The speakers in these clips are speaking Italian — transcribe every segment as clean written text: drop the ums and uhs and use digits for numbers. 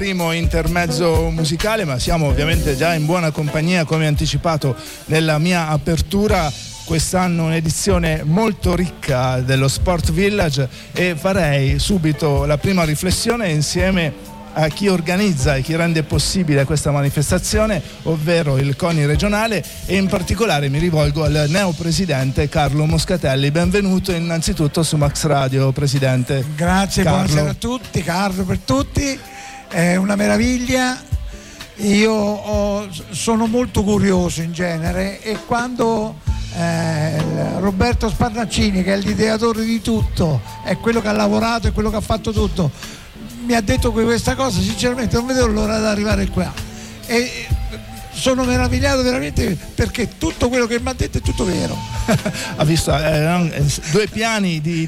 Primo intermezzo musicale, ma siamo ovviamente già in buona compagnia, come anticipato nella mia apertura. Quest'anno un'edizione molto ricca dello Sport Village e farei subito la prima riflessione insieme a chi organizza e chi rende possibile questa manifestazione, ovvero il CONI regionale, e in particolare mi rivolgo al neopresidente Carlo Moscatelli. Benvenuto innanzitutto su Max Radio, presidente. Grazie, Carlo. Buonasera a tutti, Carlo per tutti, è una meraviglia. Io sono molto curioso in genere e quando Roberto Sparnaccini, che è l'ideatore di tutto, è quello che ha lavorato, è quello che ha fatto tutto, mi ha detto questa cosa, sinceramente non vedo l'ora di arrivare qua e sono meravigliato veramente, perché tutto quello che mi ha detto è tutto vero. Ha visto 2 piani di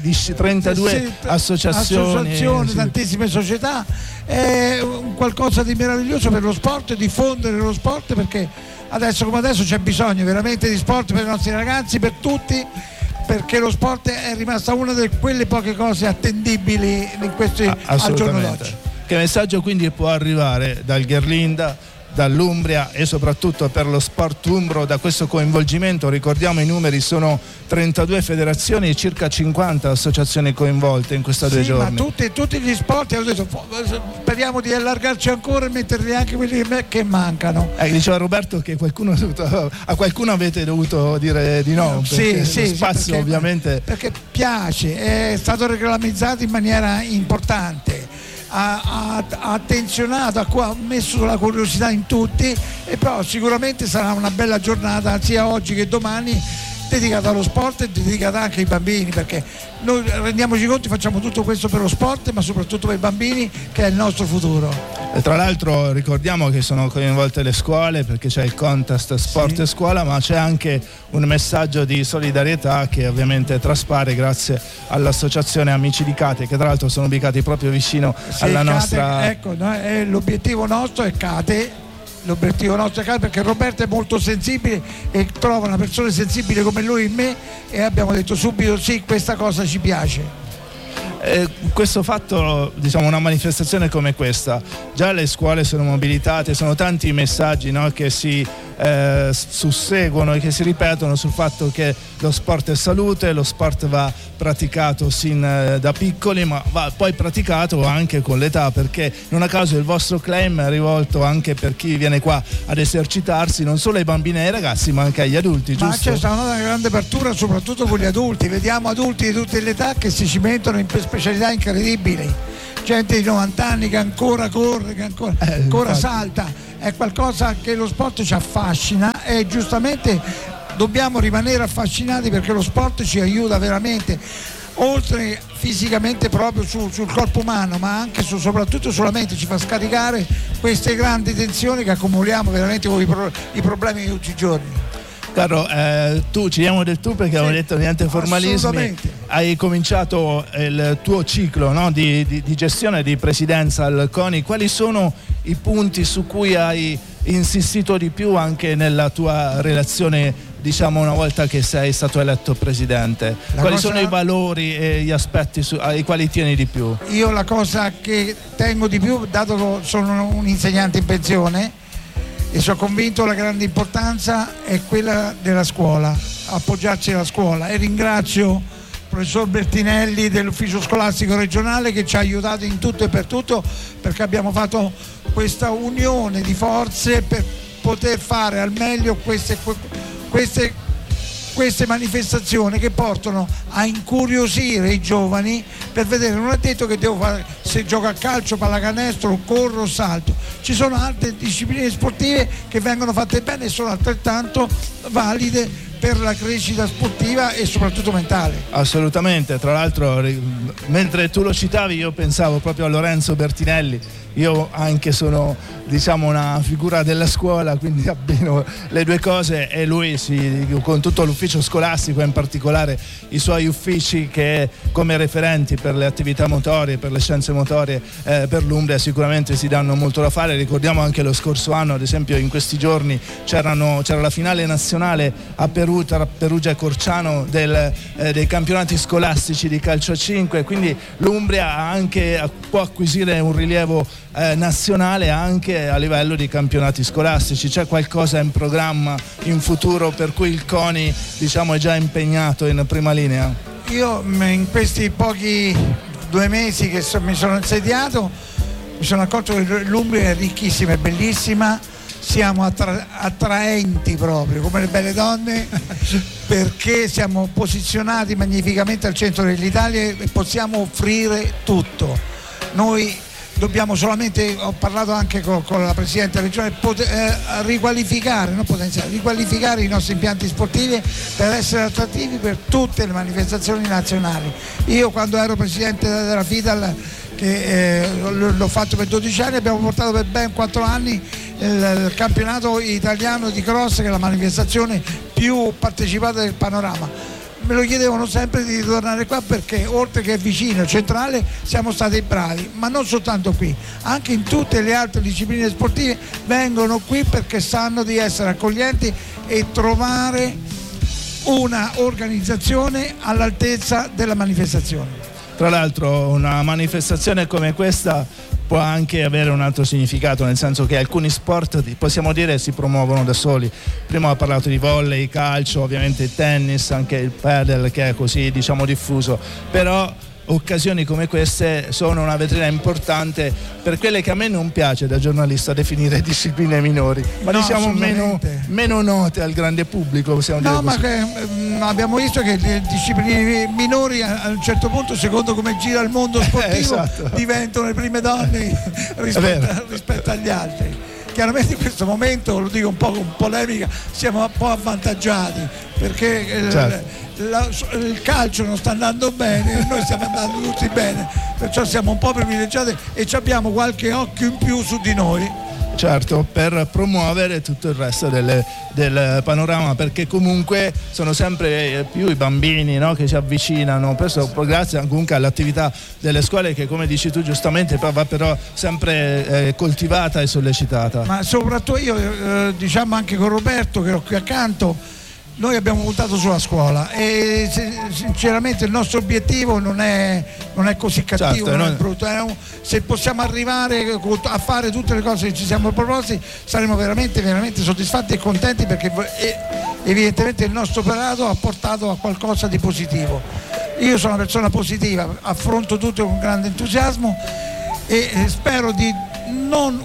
32 associazioni, sì. Tantissime società, è un qualcosa di meraviglioso per lo sport, diffondere lo sport, perché adesso come adesso c'è bisogno veramente di sport per i nostri ragazzi, per tutti, perché lo sport è rimasta una di quelle poche cose attendibili in questi al giorno d'oggi. Che messaggio quindi può arrivare dal Gherlinda, dall'Umbria e soprattutto per lo sport umbro da questo coinvolgimento? Ricordiamo i numeri, sono 32 federazioni e circa 50 associazioni coinvolte in questi 2 giorni. Ma tutti gli sport, ho detto, speriamo di allargarci ancora e metterli anche quelli che mancano. Diceva Roberto che a qualcuno avete dovuto dire di no, perché sì, lo spazio perché, ovviamente perché piace, è stato regolamentato in maniera importante, ha attenzionato, ha messo la curiosità in tutti, e però sicuramente sarà una bella giornata sia oggi che domani, dedicata allo sport e dedicata anche ai bambini, perché noi rendiamoci conto, facciamo tutto questo per lo sport, ma soprattutto per i bambini, che è il nostro futuro. E tra l'altro ricordiamo che sono coinvolte le scuole, perché c'è il contest Sport e Scuola, ma c'è anche un messaggio di solidarietà che ovviamente traspare grazie all'associazione Amici di Cate, che tra l'altro sono ubicati proprio vicino alla Cate, nostra... Ecco, l'obiettivo nostro è Cate. L'obiettivo nostro è perché Roberto è molto sensibile e trova una persona sensibile come lui in me, e abbiamo detto subito sì, questa cosa ci piace. Questo fatto, diciamo, una manifestazione come questa, già le scuole sono mobilitate, sono tanti i messaggi, no, che si susseguono e che si ripetono sul fatto che lo sport è salute, lo sport va praticato sin da piccoli, ma va poi praticato anche con l'età, perché non a caso il vostro claim è rivolto anche per chi viene qua ad esercitarsi, non solo ai bambini e ai ragazzi ma anche agli adulti, giusto? Ma c'è stata una grande apertura soprattutto con gli adulti, vediamo adulti di tutte le età che si cimentano in specialità incredibili, gente di 90 anni che ancora corre, che ancora salta. È qualcosa che lo sport ci affascina e giustamente dobbiamo rimanere affascinati, perché lo sport ci aiuta veramente, oltre fisicamente proprio sul corpo umano, ma anche soprattutto sulla mente, ci fa scaricare queste grandi tensioni che accumuliamo veramente con i problemi di tutti i giorni. Caro, tu ci diamo del tu, perché avevo detto niente formalismi. Hai cominciato il tuo ciclo, no, di gestione, di presidenza al CONI. Quali sono i punti su cui hai insistito di più anche nella tua relazione, diciamo, una volta che sei stato eletto presidente? Quali sono i valori e gli aspetti ai quali tieni di più? Io la cosa che tengo di più, dato che sono un insegnante in pensione e sono convinto la grande importanza è quella della scuola, appoggiarci alla scuola, e ringrazio il professor Bertinelli dell'ufficio scolastico regionale che ci ha aiutato in tutto e per tutto, perché abbiamo fatto questa unione di forze per poter fare al meglio queste manifestazioni che portano a incuriosire i giovani per vedere, non è detto che devo fare, se gioco a calcio, pallacanestro, corro, salto, ci sono altre discipline sportive che vengono fatte bene e sono altrettanto valide per la crescita sportiva e soprattutto mentale. Assolutamente, tra l'altro mentre tu lo citavi io pensavo proprio a Lorenzo Bertinelli. Io anche sono, diciamo, una figura della scuola, quindi abbino le due cose, e lui con tutto l'ufficio scolastico, in particolare i suoi uffici che come referenti per le attività motorie, per le scienze motorie per l'Umbria, sicuramente si danno molto da fare. Ricordiamo anche lo scorso anno, ad esempio in questi giorni c'era la finale nazionale a Perugia e Corciano dei campionati scolastici di calcio a 5, quindi l'Umbria può acquisire un rilievo nazionale anche a livello di campionati scolastici. C'è qualcosa in programma in futuro per cui il CONI, diciamo, è già impegnato in prima linea? Io in questi pochi 2 mesi che mi sono insediato mi sono accorto che l'Umbria è ricchissima e bellissima, siamo attraenti proprio come le belle donne perché siamo posizionati magnificamente al centro dell'Italia e possiamo offrire tutto. Noi dobbiamo solamente, ho parlato anche con la Presidente della Regione, riqualificare i nostri impianti sportivi per essere attrattivi per tutte le manifestazioni nazionali. Io quando ero Presidente della FIDAL, che l'ho fatto per 12 anni, abbiamo portato per ben 4 anni il campionato italiano di cross, che è la manifestazione più partecipata del panorama. Me lo chiedevano sempre di ritornare qua perché oltre che vicino, centrale, siamo stati bravi, ma non soltanto qui, anche in tutte le altre discipline sportive vengono qui perché sanno di essere accoglienti e trovare una organizzazione all'altezza della manifestazione. Tra l'altro una manifestazione come questa può anche avere un altro significato, nel senso che alcuni sport, possiamo dire, si promuovono da soli. Prima ho parlato di volley, calcio, ovviamente il tennis, anche il padel che è così, diciamo, diffuso, però occasioni come queste sono una vetrina importante per quelle che a me non piace da giornalista definire discipline minori, ma no, diciamo meno note al grande pubblico, possiamo dire così. Ma abbiamo visto che le discipline minori a un certo punto, secondo come gira il mondo sportivo, esatto, diventano le prime donne rispetto agli altri. Chiaramente in questo momento, lo dico un po' con polemica, siamo un po' avvantaggiati perché certo, il calcio non sta andando bene e noi stiamo andando tutti bene, perciò siamo un po' privilegiati e abbiamo qualche occhio in più su di noi. Certo, per promuovere tutto il resto del panorama, perché comunque sono sempre più i bambini, no, che si avvicinano, grazie comunque all'attività delle scuole che, come dici tu giustamente, va però sempre coltivata e sollecitata. Ma soprattutto io, diciamo anche con Roberto che ho qui accanto, noi abbiamo puntato sulla scuola e sinceramente il nostro obiettivo non è così cattivo, certo, non è brutto. Se possiamo arrivare a fare tutte le cose che ci siamo proposti saremo veramente soddisfatti e contenti, perché evidentemente il nostro operato ha portato a qualcosa di positivo. Io sono una persona positiva, affronto tutto con grande entusiasmo e spero di non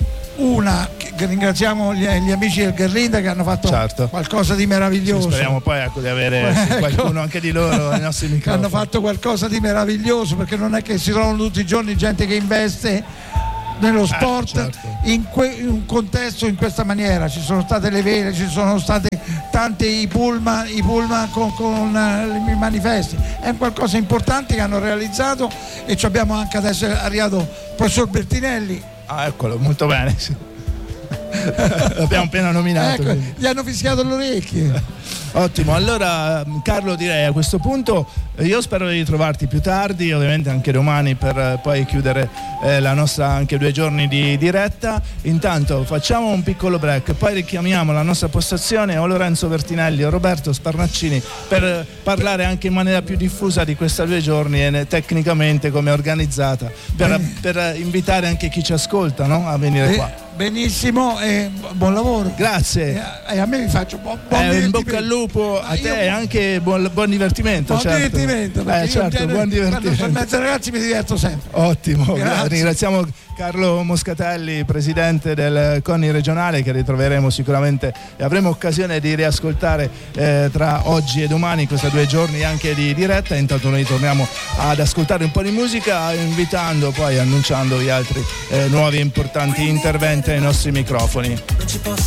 ringraziamo gli amici del Guerrinda che hanno fatto, certo, qualcosa di meraviglioso. Sì, speriamo poi di avere qualcuno anche di loro ai nostri microfoni. Hanno fatto qualcosa di meraviglioso, perché non è che si trovano tutti i giorni gente che investe nello sport, certo, in un contesto in questa maniera. Ci sono state le vele, ci sono stati tanti i pullman con i manifesti. È qualcosa importante che hanno realizzato e ci abbiamo anche adesso arrivato il professor Bertinelli. Ah, eccolo, molto bene, sì. L'abbiamo appena nominato. Ecco, gli hanno fischiato le orecchie. Ottimo, allora Carlo, direi a questo punto io spero di ritrovarti più tardi, ovviamente anche domani, per poi chiudere la nostra anche 2 giorni di diretta. Intanto facciamo un piccolo break, poi richiamiamo la nostra postazione o Lorenzo Bertinelli o Roberto Sparnaccini per parlare anche in maniera più diffusa di questa 2 giorni e tecnicamente come è organizzata, per invitare anche chi ci ascolta, no? A venire qua. Benissimo e buon lavoro. Grazie. E a me vi faccio buon in bocca al lupo a te e anche buon divertimento. Buon divertimento, certo, buon divertimento. Quando sono in mezzo ai ragazzi mi diverto sempre. Ottimo, ringraziamo Carlo Moscatelli, presidente del CONI regionale, che ritroveremo sicuramente e avremo occasione di riascoltare tra oggi e domani, questi 2 giorni anche di diretta. Intanto noi torniamo ad ascoltare un po' di musica, invitando poi, annunciando gli altri nuovi e importanti interventi ai nostri microfoni.